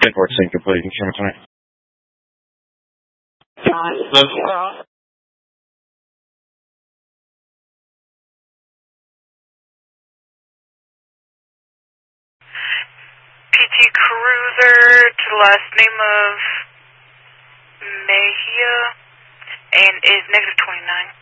10-4 sync complete. Camera tonight. PT Cruiser to the last name of Mejia and is -29.